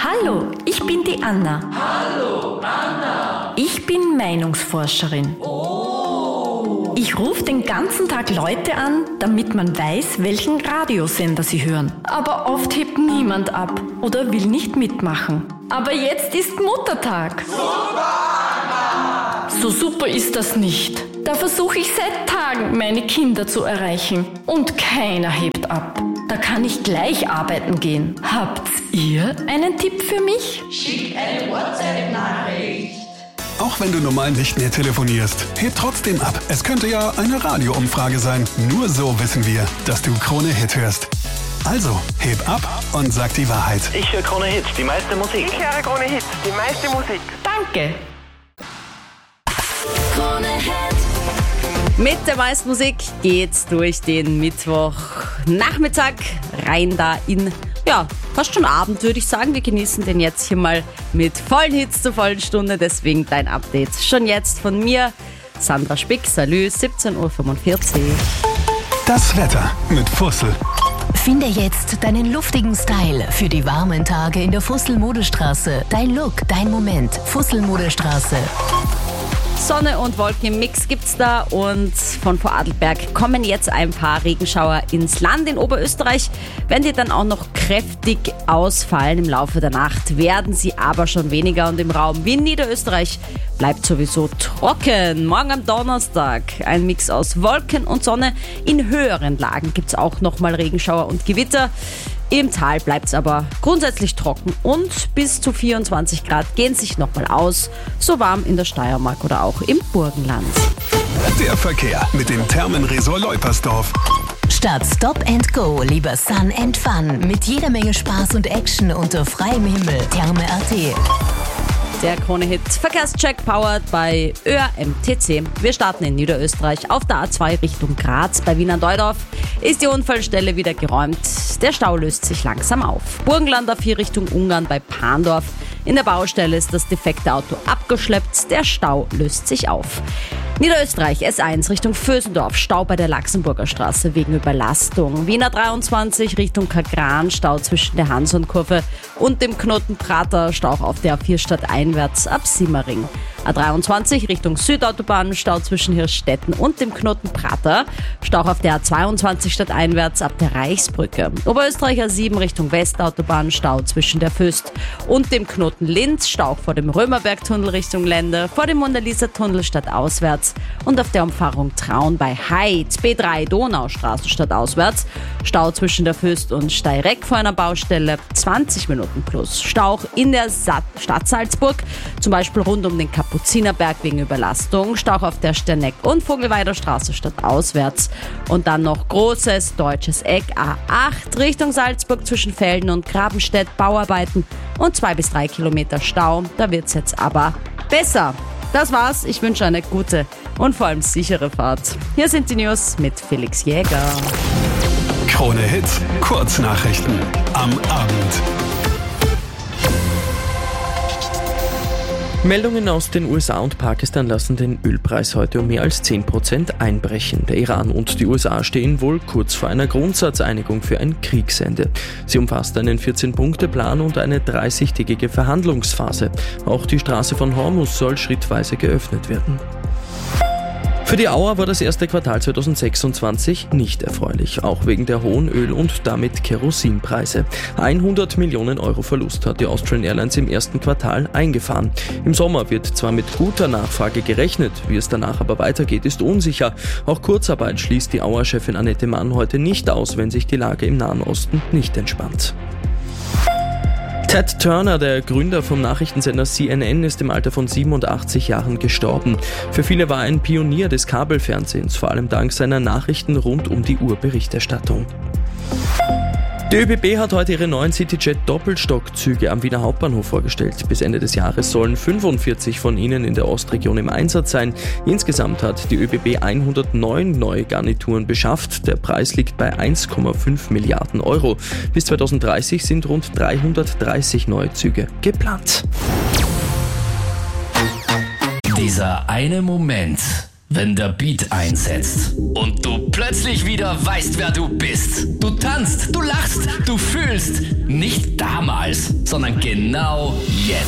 Hallo, ich bin die Anna. Hallo, Anna. Ich bin Meinungsforscherin. Oh. Ich rufe den ganzen Tag Leute an, damit man weiß, welchen Radiosender sie hören. Aber oft hebt niemand ab oder will nicht mitmachen. Aber jetzt ist Muttertag. Super, Anna. So super ist das nicht. Da versuche ich seit Tagen, meine Kinder zu erreichen. Und keiner hebt ab. Da kann ich gleich arbeiten gehen. Habt ihr einen Tipp für mich? Schick eine WhatsApp-Nachricht. Auch wenn du normal nicht mehr telefonierst, heb trotzdem ab. Es könnte ja eine Radioumfrage sein. Nur so wissen wir, dass du Krone Hit hörst. Also, heb ab und sag die Wahrheit. Ich höre Krone Hit, die meiste Musik. Ich höre Krone Hit, die meiste Musik. Danke. Krone Hit. Mit der meisten Musik geht's durch den Mittwochnachmittag rein da in, fast schon Abend, würde ich sagen. Wir genießen den jetzt hier mal mit vollen Hits zur vollen Stunde. Deswegen dein Update schon jetzt von mir, Sandra Spick. Salü, 17.45 Uhr. Das Wetter mit Fussel. Finde jetzt deinen luftigen Style für die warmen Tage in der Fussel-Modestraße. Dein Look, dein Moment. Fussel-Modestraße. Sonne und Wolken im Mix gibt's da und von Vorarlberg kommen jetzt ein paar Regenschauer ins Land. In Oberösterreich werden die dann auch noch kräftig ausfallen. Im Laufe der Nacht werden sie aber schon weniger und im Raum Wien, Niederösterreich bleibt sowieso trocken. Morgen am Donnerstag ein Mix aus Wolken und Sonne. In höheren Lagen gibt's auch nochmal Regenschauer und Gewitter. Im Tal bleibt es aber grundsätzlich trocken und bis zu 24 Grad gehen sich nochmal aus. So warm in der Steiermark oder auch im Burgenland. Der Verkehr mit dem Thermenresort Leupersdorf. Statt Stop and Go lieber Sun and Fun mit jeder Menge Spaß und Action unter freiem Himmel. Therme.at. Der Krone-Hit Verkehrscheck powered bei ÖAMTC. Wir starten in Niederösterreich auf der A2 Richtung Graz. Bei Wiener-Neudorf ist die Unfallstelle wieder geräumt. Der Stau löst sich langsam auf. Burgenland A4 Richtung Ungarn bei Pandorf. In der Baustelle ist das defekte Auto abgeschleppt. Der Stau löst sich auf. Niederösterreich S1 Richtung Vösendorf, Stau bei der Laxenburger Straße wegen Überlastung. Wiener 23 Richtung Kagran, Stau zwischen der Hansonkurve und dem Knoten Prater, Stau auf der A4 stadteinwärts ab Simmering. A23 Richtung Südautobahn, Stau zwischen Hirschstetten und dem Knoten Prater, Stau auf der A22 stadteinwärts ab der Reichsbrücke. Oberösterreich A7 Richtung Westautobahn, Stau zwischen der Föst und dem Knoten Linz, Stau vor dem Römerbergtunnel Richtung Lände, vor dem Mona-Lisa-Tunnel stadtauswärts und auf der Umfahrung Traun bei Heid, B3 Donaustraße stadtauswärts, Stau zwischen der Föst und Steireck vor einer Baustelle, 20 Minuten plus. Stau in der Stadt Salzburg, zum Beispiel rund um den Kapuzinerberg wegen Überlastung, Stau auf der Sterneck- und Vogelweider Straße stadtauswärts und dann noch großes deutsches Eck A8 Richtung Salzburg zwischen Velden und Grabenstedt, Bauarbeiten und 2 bis 3 Kilometer Stau. Da wird's jetzt aber besser. Das war's. Ich wünsche eine gute und vor allem sichere Fahrt. Hier sind die News mit Felix Jäger. Krone Hit, Kurznachrichten am Abend. Meldungen aus den USA und Pakistan lassen den Ölpreis heute um mehr als 10% einbrechen. Der Iran und die USA stehen wohl kurz vor einer Grundsatzeinigung für ein Kriegsende. Sie umfasst einen 14-Punkte-Plan und eine 30-tägige Verhandlungsphase. Auch die Straße von Hormuz soll schrittweise geöffnet werden. Für die Auer war das erste Quartal 2026 nicht erfreulich, auch wegen der hohen Öl- und damit Kerosinpreise. 100 Millionen Euro Verlust hat die Austrian Airlines im ersten Quartal eingefahren. Im Sommer wird zwar mit guter Nachfrage gerechnet, wie es danach aber weitergeht, ist unsicher. Auch Kurzarbeit schließt die Auer-Chefin Annette Mann heute nicht aus, wenn sich die Lage im Nahen Osten nicht entspannt. Ted Turner, der Gründer vom Nachrichtensender CNN, ist im Alter von 87 Jahren gestorben. Für viele war er ein Pionier des Kabelfernsehens, vor allem dank seiner Nachrichten rund um die Uhr-Berichterstattung. Die ÖBB hat heute ihre neuen CityJet-Doppelstockzüge am Wiener Hauptbahnhof vorgestellt. Bis Ende des Jahres sollen 45 von ihnen in der Ostregion im Einsatz sein. Insgesamt hat die ÖBB 109 neue Garnituren beschafft. Der Preis liegt bei 1,5 Milliarden Euro. Bis 2030 sind rund 330 neue Züge geplant. Dieser eine Moment, wenn der Beat einsetzt und du plötzlich wieder weißt, wer du bist. Du tanzt, du lachst, du fühlst, nicht da damals, sondern genau jetzt.